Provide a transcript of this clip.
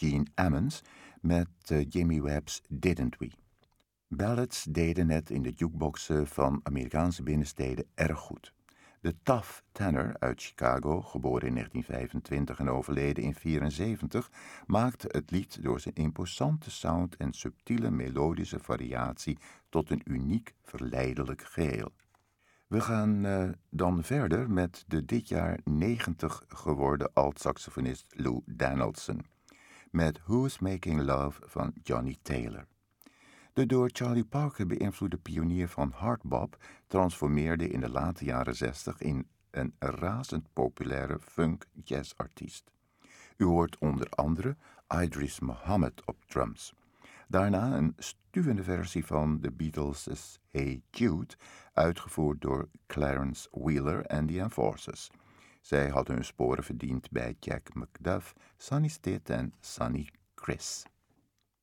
Gene Ammons met Jimmy Webb's Didn't We. Ballads deden het in de jukeboxen van Amerikaanse binnensteden erg goed. De tough tenor uit Chicago, geboren in 1925 en overleden in 1974, maakte het lied door zijn imposante sound en subtiele melodische variatie tot een uniek, verleidelijk geheel. We gaan dan verder met de dit jaar 90 geworden alt-saxofonist Lou Donaldson, met Who's Making Love van Johnny Taylor. De door Charlie Parker beïnvloede pionier van hardbop transformeerde in de late jaren 60 in een razend populaire funk-jazzartiest. U hoort onder andere Idris Muhammad op drums. Daarna een stuwende versie van de Beatles' Hey Jude, uitgevoerd door Clarence Wheeler en The Enforcers. Zij hadden hun sporen verdiend bij Jack McDuff, Sonny Stitt en Sonny Chris.